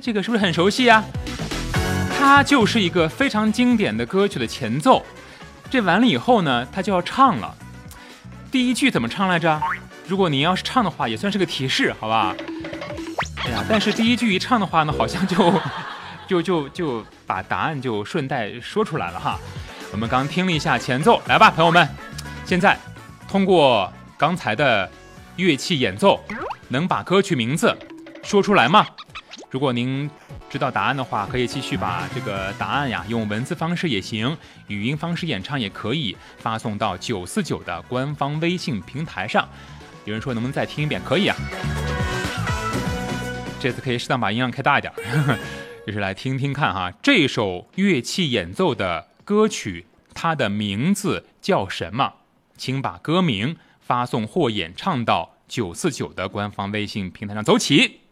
这个是不是很熟悉啊？它就是一个非常经典的歌曲的前奏。这完了以后呢，它就要唱了。第一句怎么唱来着？如果您要是唱的话，也算是个提示，好吧？哎呀，但是第一句一唱的话呢，好像就把答案就顺带说出来了哈。我们刚听了一下前奏，来吧，朋友们，现在通过刚才的乐器演奏，能把歌曲名字说出来吗？如果您知道答案的话，可以继续把这个答案呀，用文字方式也行，语音方式演唱也可以，发送到949的官方微信平台上。有人说能不能再听一遍？可以啊，这次可以适当把音量开大一点，就是来听听看哈，这首乐器演奏的歌曲，它的名字叫什么？请把歌名发送或演唱到949的官方微信平台上，走起。